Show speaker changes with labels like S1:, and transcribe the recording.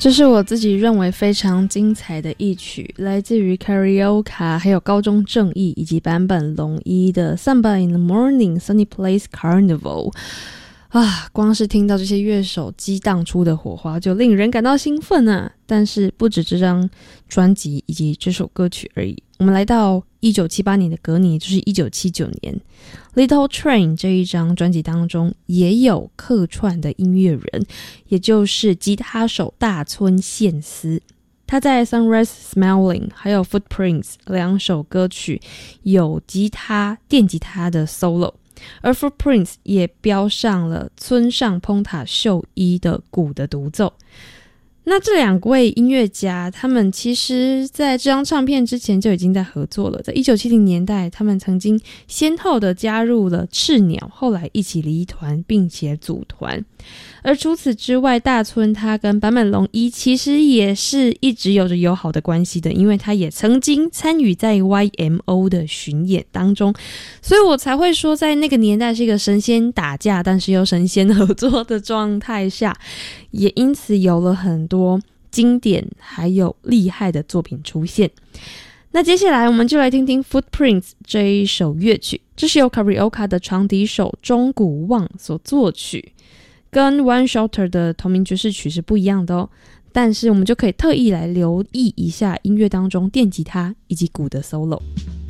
S1: 这是我自己认为非常精彩的一曲，来自于 Carioca 还有高中正义以及坂本龙一的 Samba in the Morning Sunny Place Carnival。光是听到这些乐手激荡出的火花就令人感到兴奋啊！但是不止这张专辑以及这首歌曲而已，我们来到1978年的隔年，也就是1979年 Little Train 这一张专辑当中也有客串的音乐人，也就是吉他手大村宪司。他在 Sunrise Smiling 还有 Footprints 两首歌曲有电吉他的 solo，而 Footprints 也标上了村上丰塔秀一的鼓的独奏。那这两位音乐家他们其实在这张唱片之前就已经在合作了，在1970年代他们曾经先后的加入了赤鸟，后来一起离团并且组团。而除此之外，大村他跟坂本龙一其实也是一直有着友好的关系的，因为他也曾经参与在 YMO 的巡演当中，所以我才会说在那个年代是一个神仙打架但是又神仙合作的状态下，也因此有了很多经典还有厉害的作品出现。那接下来我们就来听听 Footprints 这一首乐曲，这是由 Carioca 的长笛手中谷望所作曲，跟 One Shorter 的同名爵士曲是不一样的哦，但是我们就可以特意来留意一下音乐当中电吉他以及鼓的 solo。